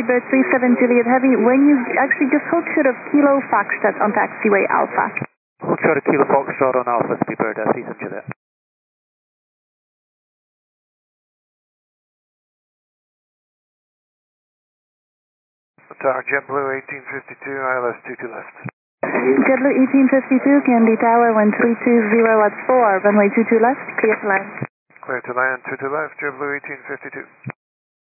Bird 37 Juliet Heavy, when you actually just hold short of Kilo Foxtrot on taxiway Alpha. Hold short of Kilo Foxtrot on Alpha, Speedbird 37 Juliet. Tower JetBlue 1852, ILS 22 left. JetBlue 1852, Candy Tower 1320 at 4, runway 22 left, clear to land. Clear to land, 22 left, JetBlue 1852.